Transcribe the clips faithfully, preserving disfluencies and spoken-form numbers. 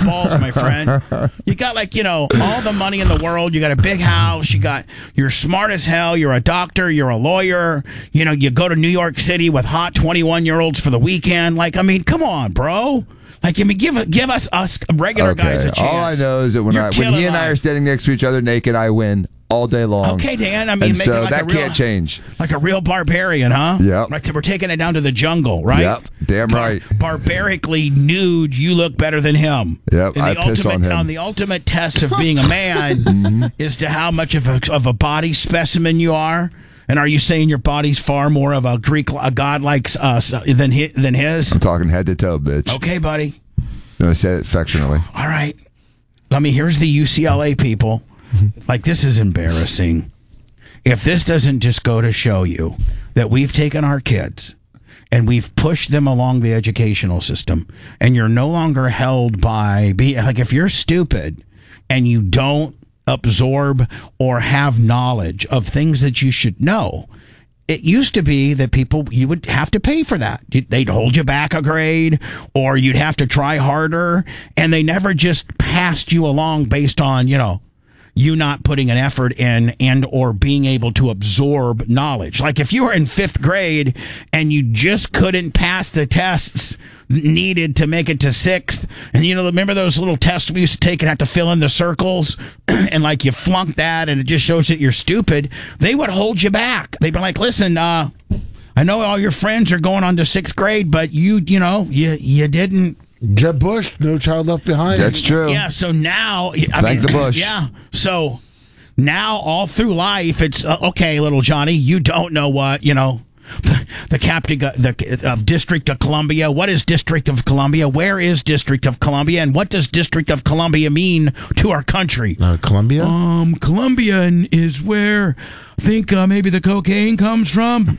of balls, my friend. You got like, you know, all the money in the world. You got a big house. You got, you're smart as hell. You're a doctor. You're a lawyer. You know, you go to New York City with hot twenty-one-year-olds for the weekend. Like, I mean, come on, bro. Like, I mean, give give us us regular okay. guys a chance. All I know is that when, I, when he and I are standing next to each other naked, I win all day long. Okay, Dan. I mean, and make so it like that a real, can't change. Like a real barbarian, huh? Yep. Like we're taking it down to the jungle, right? Yep. Damn right. Bar- barbarically nude, you look better than him. Yep. And I the piss ultimate, on him. The ultimate test of being a man is to how much of a, of a body specimen you are. And are you saying your body's far more of a Greek, a godlike uh, than his, than his? I'm talking head to toe, bitch. Okay, buddy. No, I say it affectionately. All right. Let me. Here's the U C L A people. Like, this is embarrassing. If this doesn't just go to show you that we've taken our kids and we've pushed them along the educational system, and you're no longer held by be like if you're stupid and you don't absorb or have knowledge of things that you should know. It used to be that people, you would have to pay for that. They'd hold you back a grade, or you'd have to try harder, and they never just passed you along based on, you know, you not putting an effort in and or being able to absorb knowledge. Like if you were in fifth grade and you just couldn't pass the tests needed to make it to sixth, and you know, remember those little tests we used to take and have to fill in the circles, and like you flunked that and it just shows that you're stupid, they would hold you back. They'd be like, listen, uh, I know all your friends are going on to sixth grade, but you, you know, you, you didn't. Jeb Bush, No Child Left Behind. That's true. Yeah, so now... I Thank mean, the Bush. Yeah, so now all through life, it's, uh, okay, little Johnny, you don't know what, you know, the, the captain the, of District of Columbia. What is District of Columbia? Where is District of Columbia? And what does District of Columbia mean to our country? Uh, Columbia? Um, Columbia is where I think uh, maybe the cocaine comes from.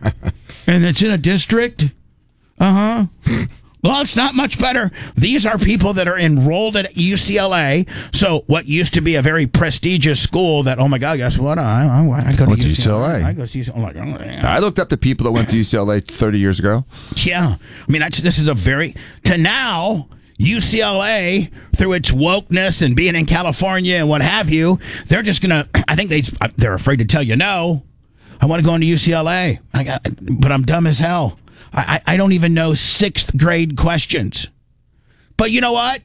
And it's in a district. Uh-huh. Well, it's not much better. These are people that are enrolled at U C L A. So what used to be a very prestigious school that, oh, my God, guess what? I, I, I go to Went to U C L A. U C L A. I go to U C L A. I'm like, oh, yeah. I looked up the people that went to U C L A thirty years ago. Yeah. I mean, that's, this is a very... To now, U C L A, through its wokeness and being in California and what have you, they're just going to... I think they, they're afraid to tell you no. I want to go into U C L A, I got, but I'm dumb as hell. I, I don't even know sixth grade questions. But you know what?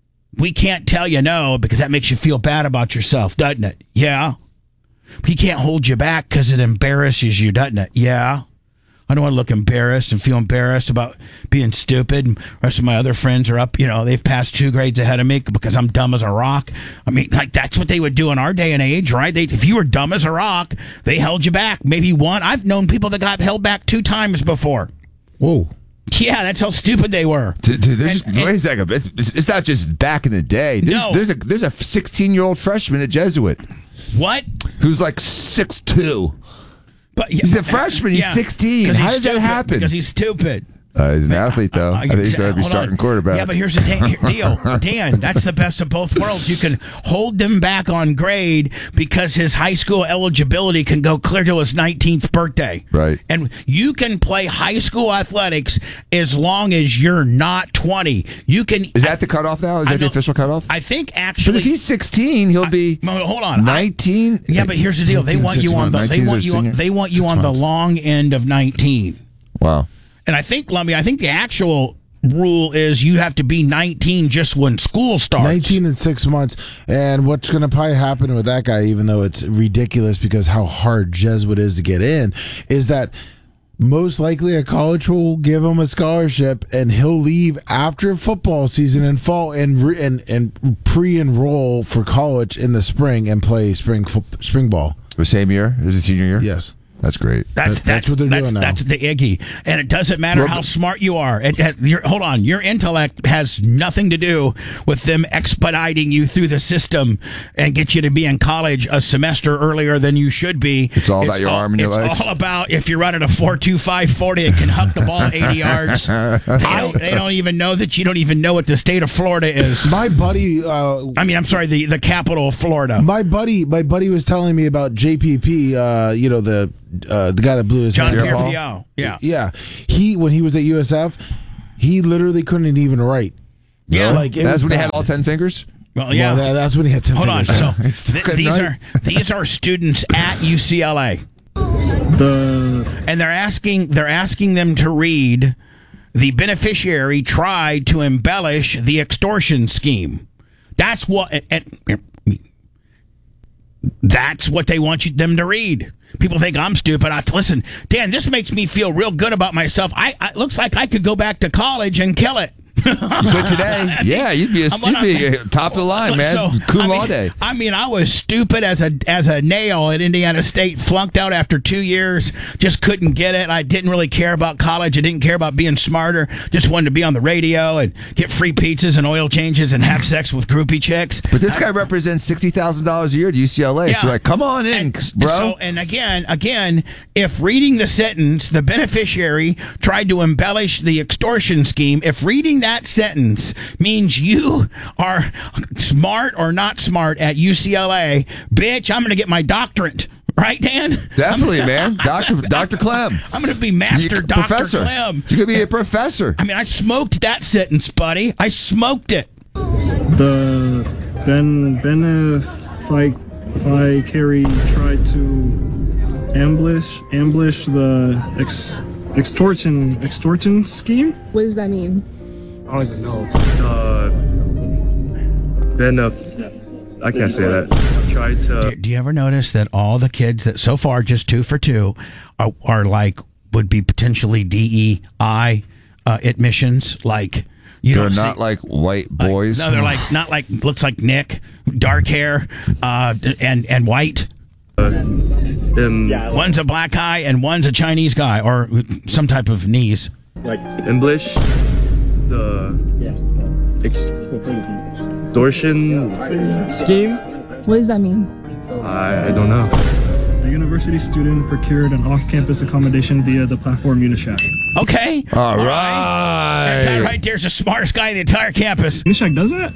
We can't tell you no because that makes you feel bad about yourself, doesn't it? Yeah. We can't hold you back because it embarrasses you, doesn't it? Yeah. I don't want to look embarrassed and feel embarrassed about being stupid. And the rest of my other friends are up, you know, they've passed two grades ahead of me because I'm dumb as a rock. I mean, like, that's what they would do in our day and age, right? They, if you were dumb as a rock, they held you back. Maybe one. I've known people that got held back two times before. Whoa. Yeah, that's how stupid they were. Dude, dude, there's, And- and- wait a second. It's, it's not just back in the day. There's, No. there's a there's a sixteen-year-old freshman at Jesuit What? who's like six two. But He's a freshman. He's sixteen. 'Cause How he's does that stupid, happen? Because he's stupid. Uh, he's an athlete, though. I think he's going to be Hold starting on. quarterback. Yeah, but here's the da- deal. Dan, that's the best of both worlds. You can hold them back on grade because his high school eligibility can go clear to his nineteenth birthday. Right. And you can play high school athletics as long as you're not twenty. You can. Is that the cutoff now? Is I that the know- official cutoff? I think But actually. if he's sixteen, he'll be Well, hold on. I- nineteen. yeah, but here's the deal. They want you on the. They want you on. They want you on the long end of nineteen. Wow. And I think, Lummy, I think the actual rule is you have to be nineteen just when school starts. nineteen and six months. And what's going to probably happen with that guy, even though it's ridiculous because how hard Jesuit is to get in, is that most likely a college will give him a scholarship and he'll leave after football season and fall and re- and, and pre-enroll for college in the spring and play spring fo- spring ball. The same year? Is it senior year? Yes. That's great. That's, That's- that's, that's what they're that's, doing now. That's the Iggy. And it doesn't matter Well, how the- smart you are. It has, your, hold on. Your intellect has nothing to do with them expediting you through the system and get you to be in college a semester earlier than you should be. It's all about your arm and your it's legs. It's all about if you're running a four two five forty and can huck the ball eighty yards. They don't, they don't even know that you don't even know what the state of Florida is. My buddy, uh, I mean, I'm sorry, the, the capital of Florida. my buddy, my buddy was telling me about J P P. Uh, you know the uh, the guy that blew his John head. Pierre. Yeah. Yeah. He when he was at U S F, he literally couldn't even write Yeah. Really? Like, it That's was when he bad. had all ten fingers? Well, yeah. Well, that, that's when he had ten Hold on. fingers. So th- Good these night. are these are students at U C L A, The and they're asking they're asking them to read. The beneficiary tried to embellish the extortion scheme. That's what. And, and, that's what they want you, them to read. People think I'm stupid. I, listen, Dan, this makes me feel real good about myself. I, I it looks like I could go back to college and kill it. So today, yeah, you'd be a, I'm you'd be a top of the line, man. So, Cum I mean, laude. I mean, I was stupid as a as a nail at Indiana State. Flunked out after two years. Just couldn't get it. I didn't really care about college. I didn't care about being smarter. Just wanted to be on the radio and get free pizzas and oil changes and have sex with groupie chicks. But this guy represents sixty thousand dollars a year to U C L A. Yeah. So, like, come on in, And, bro. So, and again, again, if reading the sentence, the beneficiary tried to embellish the extortion scheme, if reading that sentence means you are smart or not smart at U C L A, bitch, I'm going to get my doctorate. Right, Dan? Definitely, man. Doctor Doctor Clem. I'm going to be Master You- Doctor professor. Clem. You're going to be a professor. I mean, I smoked that sentence, buddy. I smoked it. the Ben beneficiary tried to ambush ambush the ex, extortion extortion scheme. What does that mean? I don't even know. The benef. I can't say that. Tried to. Do you ever notice that all the kids that so far just two for two are, are like would be potentially D E I uh, admissions? Like you They're don't not see, like white like- boys. no, they're like not like looks like Nick, dark hair, uh, and and white. Um, One's a black guy and one's a Chinese guy or some type of knees. ambush the extortion scheme. What does that mean? I, I don't know. The university student procured an off-campus accommodation via the platform Unishack. Okay. All That right. right there's the smartest guy in the entire campus. Unishack does that?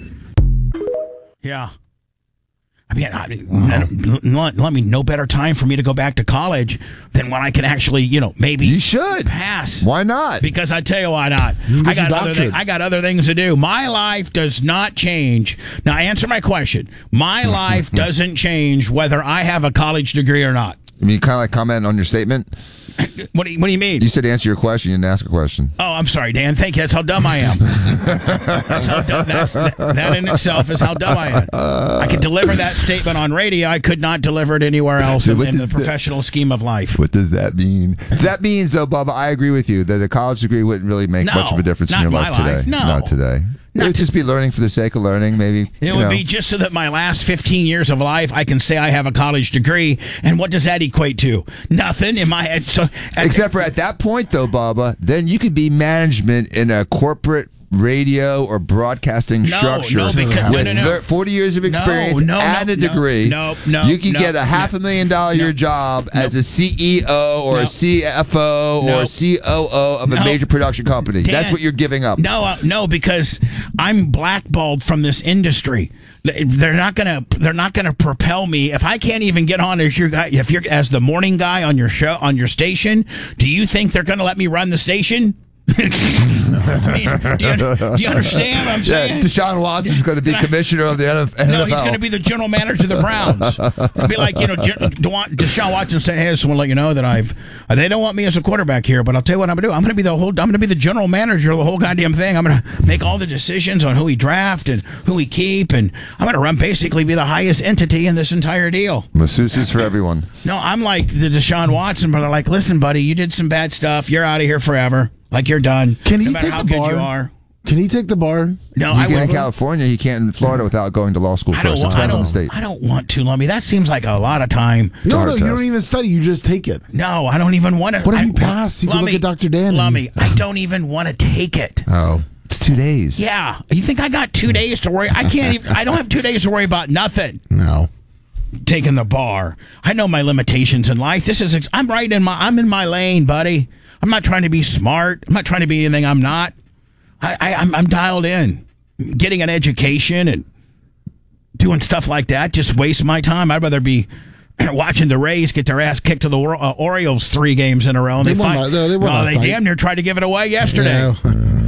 Yeah. I mean, I mean I don't- let, let me no better time for me to go back to college than when I can actually, you know, maybe You should. pass. Why not? Because I tell you why not. get I got your other doctorate. thi- I got other things to do. My life does not change. Now answer my question. My life doesn't change whether I have a college degree or not. I mean, kind of like comment on your statement. What do you, what do you mean? You said answer your question. You didn't ask a question. Oh, I'm sorry, Dan. Thank you. That's how dumb I am. That's how dumb, that's, that, that in itself is how dumb I am. I could deliver that statement on radio. I could not deliver it anywhere else So in, what in the does that- professional scheme of life. What does that mean? That means, though, Bubba, I agree with you that a college degree wouldn't really make No, much of a difference in not your my life today. life. No. Not today. It Not would to- just be learning for the sake of learning, maybe. It you would know. be just so that my last fifteen years of life, I can say I have a college degree. And what does that equate to? Nothing in my head. So, Except for at that point, though, Bubba, then you could be management in a corporate radio or broadcasting No, structure no, because- no, with no, no. thir- forty years of experience no, and no, a degree. no, no, you can no, get a half no, a million dollar no, year job no. as a C E O or No. a C F O No. or C O O of a No. major production company. Dan, That's what you're giving up. No, uh, no, because I'm blackballed from this industry. They're not gonna. They're not gonna propel me if I can't even get on as your guy. If you're as the morning guy on your show on your station, do you think they're gonna let me run the station? I mean, do, you, do you understand what I'm Yeah, saying? Deshaun Watson's going to be commissioner of the N F L. No, he's going to be the general manager of the Browns. It'd be like, you know, De- DeWan- Deshaun Watson saying, "Hey, I just want to let you know that I've uh, they don't want me as a quarterback here, but I'll tell you what I'm going to do. I'm going to be the whole. I'm going to be the general manager of the whole goddamn thing. I'm going to make all the decisions on who we draft and who we keep, and I'm going to run basically be the highest entity in this entire deal." Masseuses for everyone. No, I'm like the Deshaun Watson, but they're like, "Listen, buddy, you did some bad stuff. You're out of here forever. Like you're done. Can he no matter take how the good bar? you are." Can he take the bar? No, He I can in would. California. He can't in Florida without going to law school I don't, first. It want, I, depends on the don't, state. I don't want to, Lummy. That seems like a lot of time. No, hard no, you test. don't even study. You just take it. No, I don't even want to. What if I, you pass? You can look Lummy, at Doctor Dan and- Lummy, I don't even want to take it. Oh. It's two days. Yeah, you think I got two days to worry? I can't even. I don't have two days to worry about nothing. No. Taking the bar. I know my limitations in life. This is. I'm right in my. I'm in my lane, buddy. I'm not trying to be smart. I'm not trying to be anything I'm not. I, I I'm, I'm dialed in. Getting an education and doing stuff like that just wastes my time. I'd rather be watching the Rays get their ass kicked to the uh, Orioles three games in a row. And They they won find, la- they won well, last they night. damn near tried to give it away yesterday. Yeah.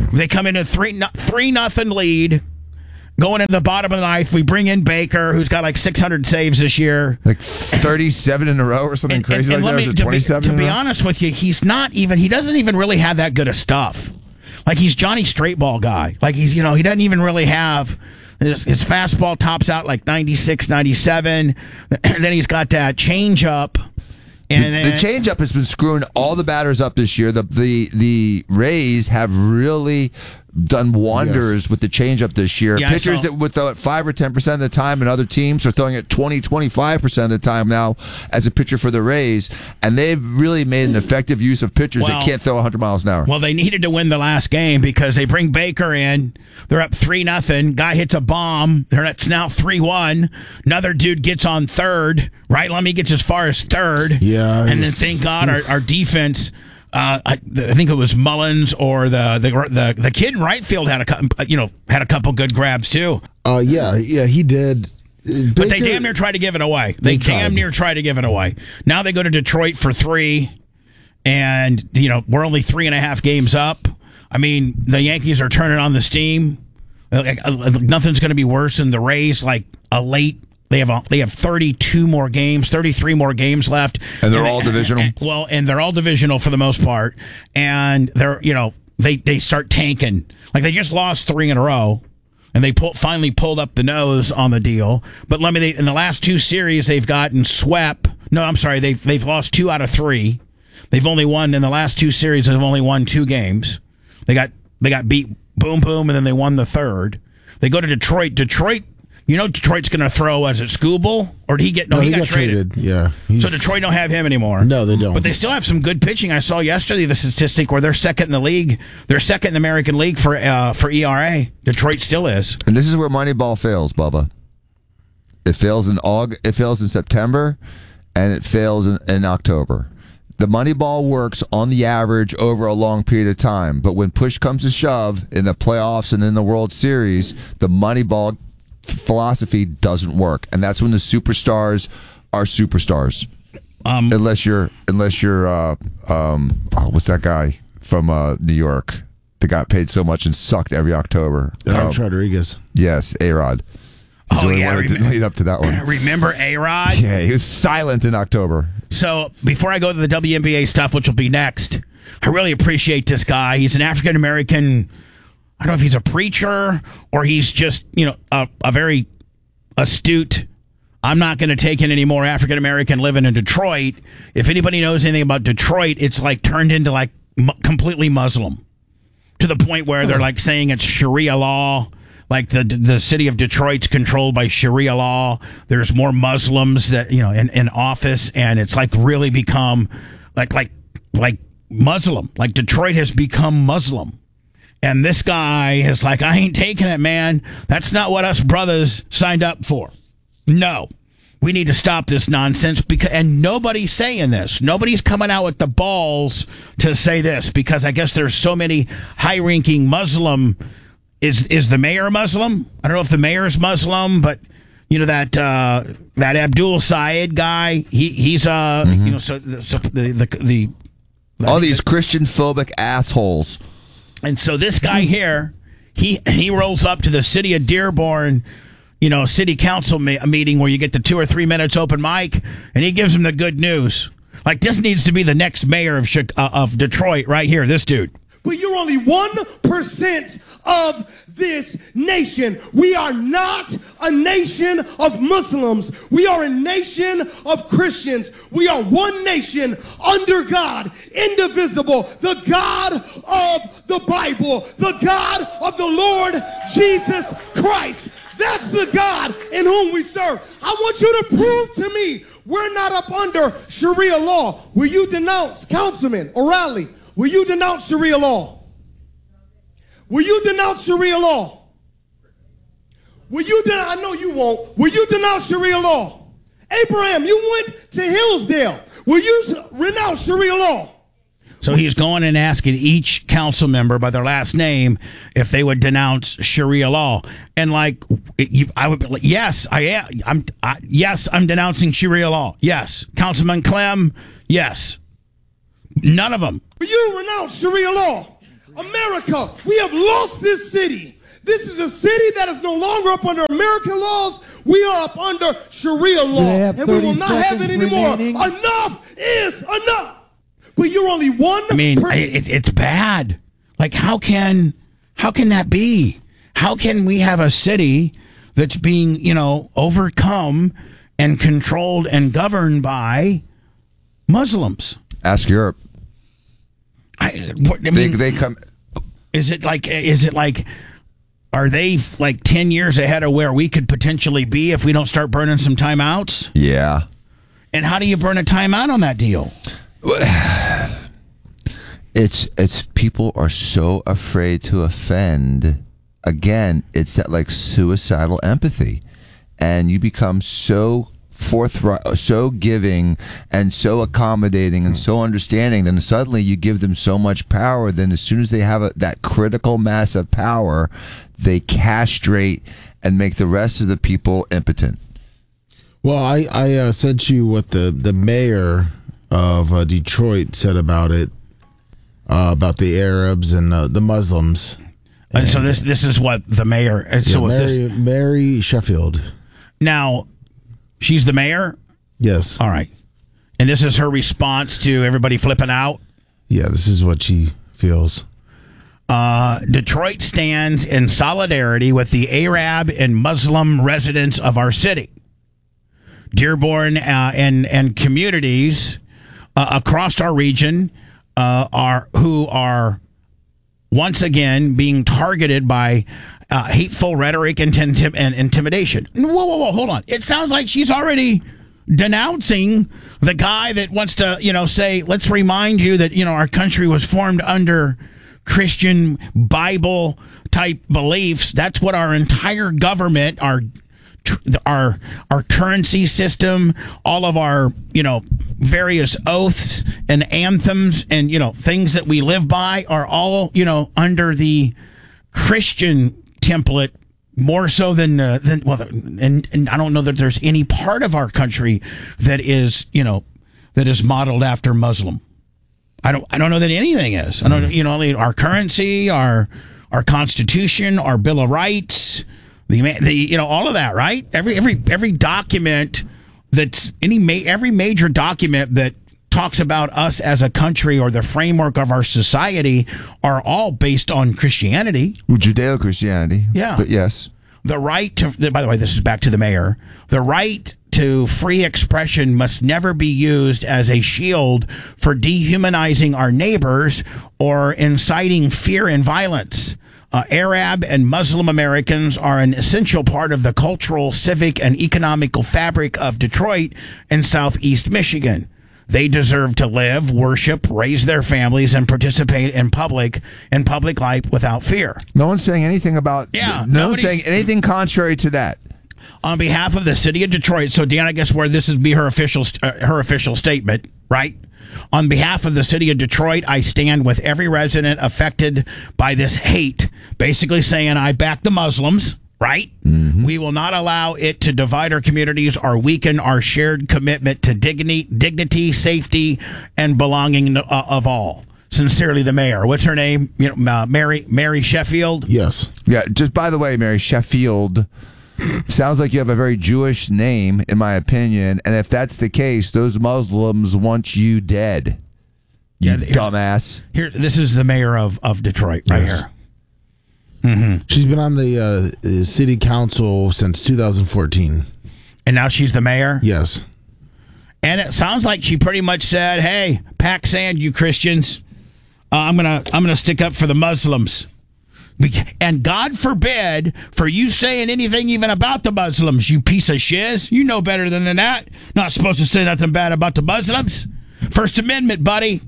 They come in a three no, three nothing lead. Going into the bottom of the ninth, we bring in Baker, who's got like six hundred saves this year. Like thirty-seven in a row or something And- crazy and- and like let that? me- Or to be- twenty-seven To in a be row? honest with you, he's not even, he doesn't even really have that good of stuff. Like, he's Johnny Straight Ball guy. Like, he's, you know, he doesn't even really have, his, his fastball tops out like ninety-six, ninety-seven. And then he's got that changeup. And The, then, the changeup has been screwing all the batters up this year. The the the Rays have really done wonders Yes. with the changeup this year. Yeah, I Pitchers saw- that would throw it five or ten percent of the time, and other teams are throwing it twenty, twenty-five percent of the time now as a pitcher for the Rays, and they've really made an effective use of pitchers Well- that can't throw one hundred miles an hour. Well, they needed to win the last game because they bring Baker in. They're up three nothing. Guy hits a bomb. They're it's now three one. Another dude gets on third. Right, Lummy gets as far as third. Yeah, and then it's- thank God our, our defense. Uh, I, I think it was Mullins or the the the, the kid in right field had a cou- you know had a couple good grabs too. Uh, yeah, yeah, he did. But they damn near tried to give it away. They, They damn tried. near tried to give it away. Now they go to Detroit for three, and you know we're only three and a half games up. I mean, the Yankees are turning on the steam. Like, uh, nothing's going to be worse than the Rays. Like a late, they have a, they have thirty-two more games, thirty-three more games left, And they're all divisional? and- well, and they're all divisional for the most part. And they're you know they they start tanking. Like they just lost three in a row. And they pull, finally pulled up the nose on the deal. But let me, they, in the last two series, they've gotten swept. No, I'm sorry, they've they've lost two out of three. They've only won in the last two series. They've only won two games. They got they got beat, boom, boom, and then they won the third. They go to Detroit. Detroit, you know, Detroit's going to throw as it Skubal, or did he get no? No, he, got, traded. Yeah. So He's- Detroit don't have him anymore. No, they don't. But they still have some good pitching. I saw yesterday the statistic where they're second in the league. They're second in the American League for uh, for E R A. Detroit still is. And this is where Moneyball fails, Bubba. It fails in Aug. It fails in September, and it fails in, in October. The Moneyball works on the average over a long period of time, but when push comes to shove in the playoffs and in the World Series, the Moneyball philosophy doesn't work, and that's when the superstars are superstars. Um, unless you're, unless you're, uh, um, oh, what's that guy from uh, New York that got paid so much and sucked every October? Alex Um, Rodriguez. Yes, A-Rod. He's Oh, the only yeah, one that didn't remem- lead up to that one. Remember A-Rod? Yeah, he was silent in October. So before I go to the W N B A stuff, which will be next, I really appreciate this guy. He's an African American. I don't know if he's a preacher or he's just you know a, a very astute. I'm not going to take in any more African American living in Detroit. If anybody knows anything about Detroit, it's like turned into like mu- completely Muslim to the point where they're like saying it's Sharia law. Like the the city of Detroit's controlled by Sharia law. There's more Muslims that you know in, in office, and it's like really become like like like Muslim. Like Detroit has become Muslim, and this guy is like, I ain't taking it, man. That's not what us brothers signed up for. No, we need to stop this nonsense because, and nobody's saying this. Nobody's coming out with the balls to say this because I guess there's so many high-ranking Muslim. Is is the mayor Muslim? I don't know if the mayor's Muslim, but you know that uh, that Abdul Syed guy. He he's uh Mm-hmm. you know so, so the the the All these Christian phobic assholes. and so this guy here, he he rolls up to the city of Dearborn, you know, city council me- meeting where you get the two or three minutes open mic, and he gives them the good news. Like this needs to be the next mayor of Chi- uh, of Detroit right here. This dude. But you're only one percent of this nation. We are not a nation of Muslims. We are a nation of Christians. We are one nation under God, indivisible, the God of the Bible, the God of the Lord Jesus Christ. That's the God in whom we serve. I want you to prove to me we're not up under Sharia law. Will you denounce, Councilman O'Reilly? Will you denounce Sharia law? Will you denounce Sharia law? Will you denounce, I know you won't. Will you denounce Sharia law? Abraham, you went to Hillsdale. Will you renounce Sharia law? So he's going and asking each council member by their last name if they would denounce Sharia law. And like, you, I would be like, yes, I am. I'm, I, yes, I'm denouncing Sharia law. Yes. Councilman Clem, yes. None of them. Will you renounce Sharia law? America, we have lost this city. This is a city that is no longer up under American laws. We are up under Sharia law. And we will not have it anymore. remaining? Enough is enough. But you're only one. I mean, per- it's it's bad. Like, how can how can that be? How can we have a city that's being, you know, overcome and controlled and governed by Muslims? Ask Europe. I, what, I They mean, they come. is it like is it like are they like ten years ahead of where we could potentially be if we don't start burning some timeouts? Yeah. And how do you burn a timeout on that deal? It's it's people are so afraid to offend. Again, it's that like suicidal empathy, and you become so forthright, so giving, and so accommodating, and so understanding. Then suddenly you give them so much power. Then as soon as they have a, that critical mass of power, they castrate and make the rest of the people impotent. Well, I I uh, sent you what the the mayor of uh, Detroit said about it, uh, about the Arabs and uh, the Muslims. And so this this is what the mayor. And so Yeah, with Mary, this Mary Sheffield. now, she's the mayor. Yes. All right, and this is her response to everybody flipping out. Yeah, this is what she feels. Uh, Detroit stands in solidarity with the Arab and Muslim residents of our city. Dearborn uh, and and communities uh, across our region uh, are who are once again being targeted by uh, hateful rhetoric and, intim- and intimidation. Whoa, whoa, whoa! Hold on. It sounds like she's already denouncing the guy that wants to, you know, say, "Let's remind you that you know our country was formed under Christian Bible type beliefs." That's what our entire government, our our our currency system, all of our, you know, various oaths and anthems and, you know, things that we live by are all, you know, under the Christian template more so than uh, than well, and and I don't know that there's any part of our country that is, you know, that is modeled after Muslim. I don't I don't know that anything is. I don't, you know, our currency, our our Constitution, our Bill of Rights, the the you know, all of that, right? Every every every document that's any ma- every major document that talks about us as a country or the framework of our society are all based on Christianity. Judeo-Christianity. Yeah. But yes. The right to, by the way, this is back to the mayor. The right to free expression must never be used as a shield for dehumanizing our neighbors or inciting fear and violence. Uh, Arab and Muslim Americans are an essential part of the cultural, civic, and economical fabric of Detroit and Southeast Michigan. They deserve to live, worship, raise their families, and participate in public in public life without fear. No one's saying anything about. Yeah, No one's nobody's- saying anything contrary to that. On behalf of the city of Detroit, so Dan, I guess where this is be her official uh, her official statement, right? On behalf of the city of Detroit, I stand with every resident affected by this hate, basically saying I back the Muslims, right? Mm-hmm. We will not allow it to divide our communities or weaken our shared commitment to dignity, dignity, safety, and belonging uh, of all. Sincerely, the mayor. What's her name? You know, uh, Mary Mary Sheffield. Yes. Yeah. Just by the way, Mary Sheffield. Sounds like you have a very Jewish name, in my opinion. And if that's the case, those Muslims want you dead. You Yeah, here's- dumbass. Here, this is the mayor of, of Detroit, right Yes. here. Mm-hmm. She's been on the uh, uh, city council since two thousand fourteen. And now she's the mayor. Yes. And it sounds like she pretty much said, "Hey, pack sand, you Christians. Uh, I'm gonna I'm gonna stick up for the Muslims." And God forbid for you saying anything even about the Muslims, you piece of shiz. You know better than that. Not supposed to say nothing bad about the Muslims. First Amendment, buddy.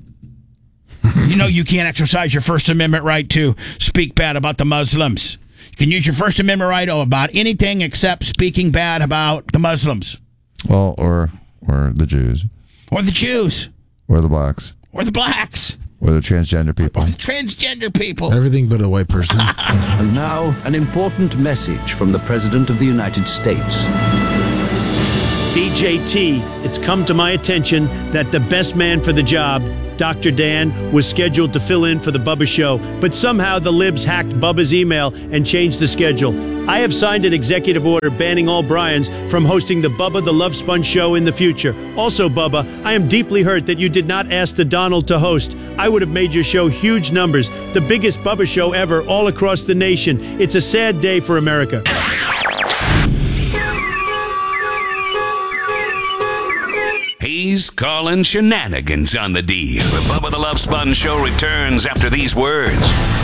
You know you can't exercise your First Amendment right to speak bad about the Muslims. You can use your First Amendment right about anything except speaking bad about the Muslims. Well, or or the Jews, Or the Jews. or the blacks, Or the blacks. or the transgender people. Or the transgender people. Everything but a white person. And now, an important message from the President of the United States. D J T, it's come to my attention that the best man for the job Doctor Dan was scheduled to fill in for the Bubba Show, but somehow the libs hacked Bubba's email and changed the schedule. I have signed an executive order banning all Bryans from hosting the Bubba the Love Sponge Show in the future. Also, Bubba, I am deeply hurt that you did not ask the Donald to host. I would have made your show huge numbers, the biggest Bubba Show ever all across the nation. It's a sad day for America. He's calling shenanigans on the D. The Bubba the Love Sponge Show returns after these words.